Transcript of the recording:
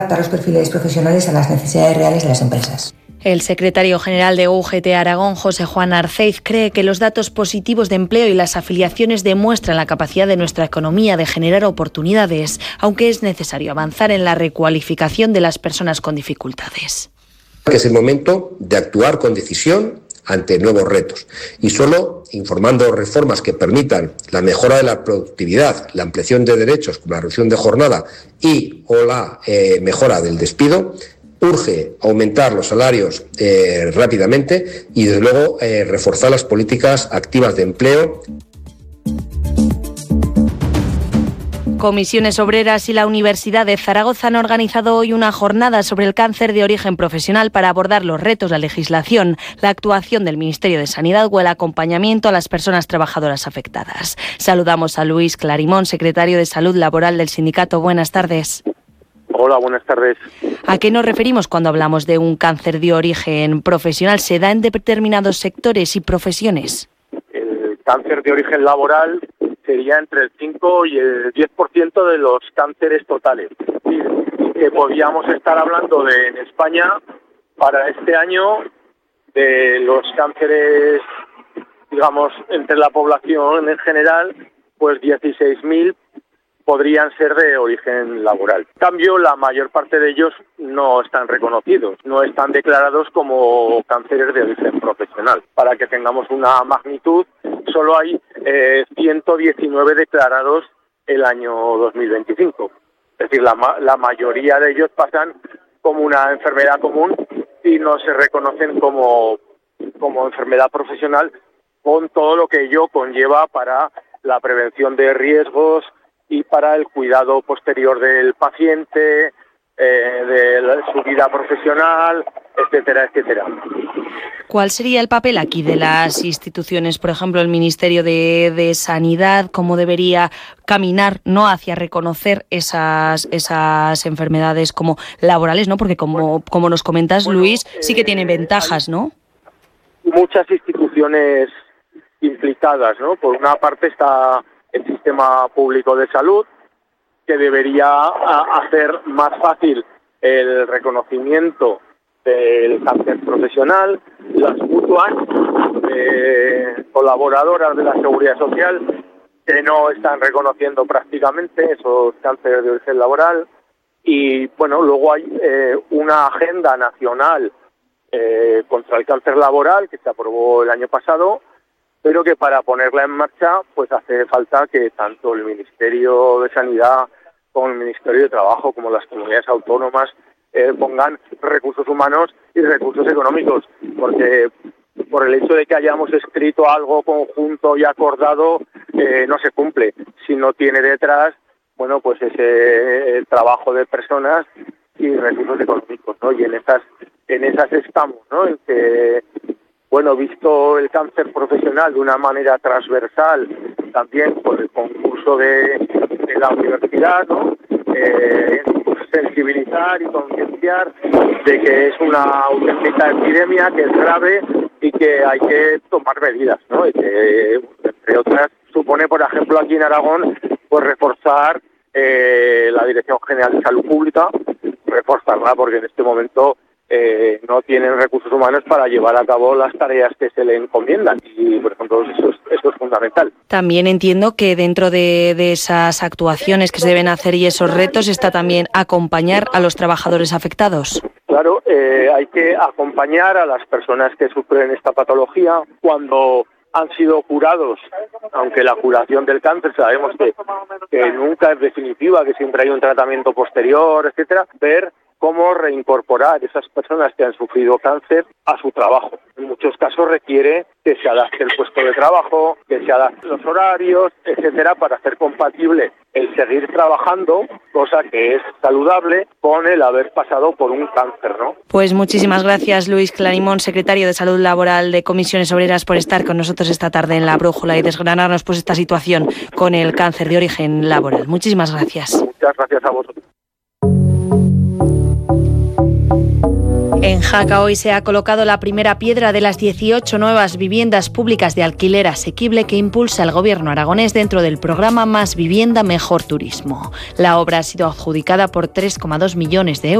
adaptar los perfiles profesionales a las necesidades reales de las empresas. El secretario general de UGT Aragón, José Juan Arceiz, cree que los datos positivos de empleo y las afiliaciones demuestran la capacidad de nuestra economía de generar oportunidades, aunque es necesario avanzar en la recualificación de las personas con dificultades. Es el momento de actuar con decisión ante nuevos retos y solo informando reformas que permitan la mejora de la productividad, la ampliación de derechos como la reducción de jornada o la mejora del despido. Urge aumentar los salarios rápidamente y, desde luego, reforzar las políticas activas de empleo. Comisiones Obreras y la Universidad de Zaragoza han organizado hoy una jornada sobre el cáncer de origen profesional para abordar los retos, la legislación, la actuación del Ministerio de Sanidad o el acompañamiento a las personas trabajadoras afectadas. Saludamos a Luis Clarimón, secretario de Salud Laboral del sindicato. Buenas tardes. Hola, buenas tardes. ¿A qué nos referimos cuando hablamos de un cáncer de origen profesional? ¿Se da en determinados sectores y profesiones? El cáncer de origen laboral sería entre el 5 y el 10% de los cánceres totales. Y que podríamos estar hablando en España, para este año, de los cánceres, digamos, entre la población en general, pues 16.000 podrían ser de origen laboral. En cambio, la mayor parte de ellos no están reconocidos, no están declarados como cánceres de origen profesional. Para que tengamos una magnitud, solo hay 119 declarados el año 2025. Es decir, la mayoría de ellos pasan como una enfermedad común y no se reconocen como enfermedad profesional, con todo lo que ello conlleva para la prevención de riesgos y para el cuidado posterior del paciente, de su vida profesional, etcétera, etcétera. ¿Cuál sería el papel aquí de las instituciones, por ejemplo, el Ministerio de Sanidad? ¿Cómo debería caminar, ¿no?, hacia reconocer esas enfermedades como laborales, ¿no? Porque como nos comentas, Luis, sí que tienen ventajas, ¿no? Muchas instituciones implicadas, ¿no? Por una parte está el sistema público de salud, que debería hacer más fácil el reconocimiento del cáncer profesional. Las mutuas colaboradoras de la Seguridad Social, que no están reconociendo prácticamente esos cánceres de origen laboral. Y bueno, luego hay una agenda nacional contra el cáncer laboral que se aprobó el año pasado, pero que para ponerla en marcha pues hace falta que tanto el Ministerio de Sanidad como el Ministerio de Trabajo, como las comunidades autónomas, pongan recursos humanos y recursos económicos, porque por el hecho de que hayamos escrito algo conjunto y acordado, no se cumple si no tiene detrás, bueno, pues ese trabajo de personas y recursos económicos, ¿no? Y en esas estamos, ¿no? En que, bueno, visto el cáncer profesional de una manera transversal, también por el concurso de la universidad, ¿no? Sensibilizar y concienciar de que es una auténtica epidemia, que es grave y que hay que tomar medidas, ¿no? Y que, entre otras, supone, por ejemplo, aquí en Aragón, pues reforzar la Dirección General de Salud Pública, reforzarla porque en este momento no tienen recursos humanos para llevar a cabo las tareas que se le encomiendan y, por ejemplo, eso es fundamental. También entiendo que dentro de esas actuaciones que se deben hacer y esos retos está también acompañar a los trabajadores afectados. Claro, hay que acompañar a las personas que sufren esta patología cuando han sido curados, aunque la curación del cáncer sabemos que nunca es definitiva, que siempre hay un tratamiento posterior, etcétera, ver cómo reincorporar esas personas que han sufrido cáncer a su trabajo. En muchos casos requiere que se adapte el puesto de trabajo, que se adapten los horarios, etcétera, para hacer compatible el seguir trabajando, cosa que es saludable, con el haber pasado por un cáncer, ¿no? Pues muchísimas gracias, Luis Clarimón, secretario de Salud Laboral de Comisiones Obreras, por estar con nosotros esta tarde en La Brújula y desgranarnos pues esta situación con el cáncer de origen laboral. Muchísimas gracias. Muchas gracias a vosotros. En En Jaca hoy se ha colocado la primera piedra de las 18 nuevas viviendas públicas de alquiler asequible que impulsa el Gobierno aragonés dentro del programa Más Vivienda, Mejor Turismo. La obra ha sido adjudicada por 3,2 millones de euros.